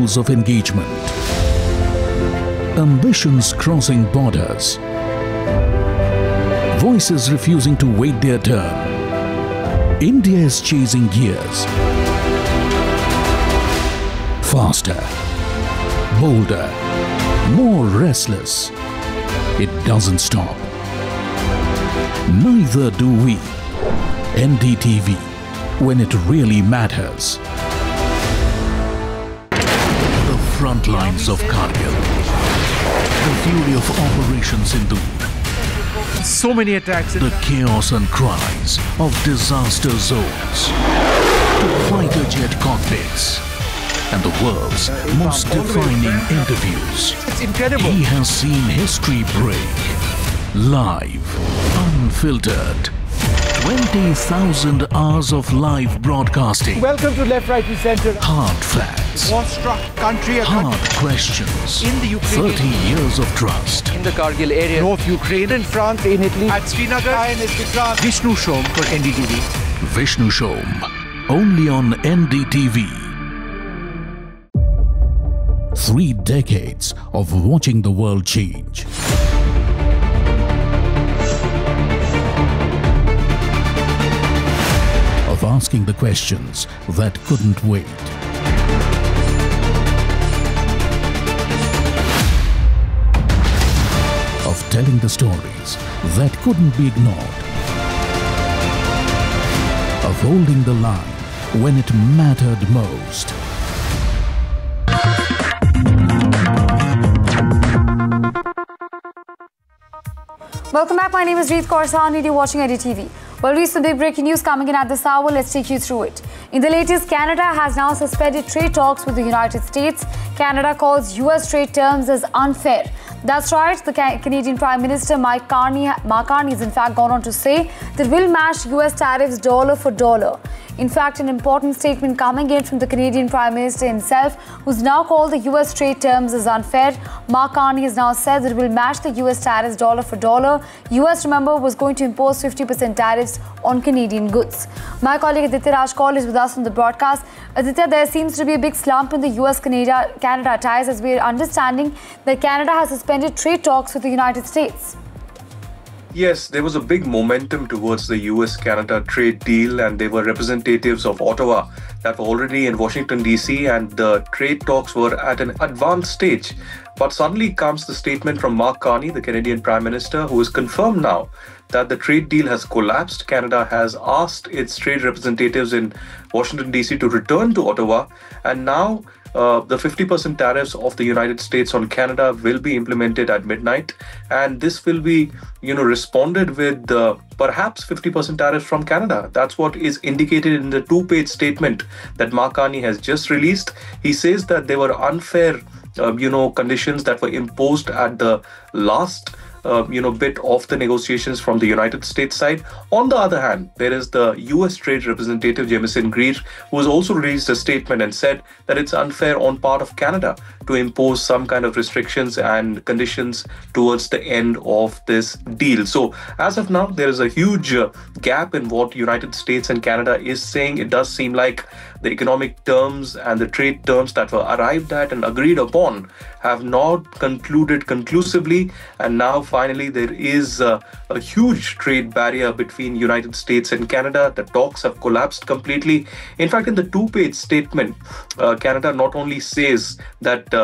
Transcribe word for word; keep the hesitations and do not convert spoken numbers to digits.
levels of engagement, ambitions crossing borders, voices refusing to wait their turn. India is chasing gears. Faster, bolder, more restless. It doesn't stop. Neither do we. N D T V, when it really matters. The front lines of Kargil. The fury of Operation Sindoor. So many attacks. The chaos and cries of disaster zones. To fighter jet cockpits. And the world's most defining interviews. It's incredible. He has seen history break. Live, unfiltered. twenty thousand hours of live broadcasting. Welcome to Left, Right and Centre. Hard facts. War-struck country. Hard questions. In the Ukraine. thirty years of trust. In the Kargil area. North Ukraine. In France. In Italy. At Srinagar. Vishnu Shom for N D T V. Vishnu Shom. Only on N D T V. Three decades of watching the world change. Of asking the questions that couldn't wait. Of telling the stories that couldn't be ignored. Of holding the line when it mattered most. Welcome back. My name is Reet Kaur Sahni. You're watching N D T V. Well, recent big breaking news coming in at this hour. Let's take you through it. In the latest, Canada has now suspended trade talks with the United States. Canada calls U S trade terms as unfair. That's right. The Canadian Prime Minister Mike Carney, Mark Carney has in fact gone on to say that we'll match U S tariffs dollar for dollar. In fact, an important statement coming in from the Canadian Prime Minister himself, who's now called the U S trade terms as unfair. Mark Carney has now said that we'll match the U S tariffs dollar for dollar. U S, remember, was going to impose fifty percent tariffs on Canadian goods. My colleague Aditya Raj Kaul is with us on the broadcast. Aditya, there seems to be a big slump in the U S-Canada Canada ties, as we're understanding that Canada has suspended trade talks with the United States. Yes, there was a big momentum towards the U S Canada trade deal, and there were representatives of Ottawa that were already in Washington, D C, and the trade talks were at an advanced stage. But suddenly comes the statement from Mark Carney, the Canadian Prime Minister, who has confirmed now that the trade deal has collapsed. Canada has asked its trade representatives in Washington, D C to return to Ottawa, and now Uh, the fifty percent tariffs of the United States on Canada will be implemented at midnight, and this will be, you know, responded with uh, perhaps fifty percent tariffs from Canada. That's what is indicated in the two-page statement that Mark Carney has just released. He says that there were unfair, uh, you know, conditions that were imposed at the last Uh, you know, bit of the negotiations from the United States side. On the other hand, there is the U S Trade Representative Jamieson Greer, who has also released a statement and said that it's unfair on part of Canada to impose some kind of restrictions and conditions towards the end of this deal. So as of now, there is a huge uh, gap in what United States and Canada is saying. It does seem like the economic terms and the trade terms that were arrived at and agreed upon have not concluded conclusively, and now finally there is uh, a huge trade barrier between United States and Canada. The talks have collapsed completely. In fact, in the two-page statement, uh, Canada not only says that uh,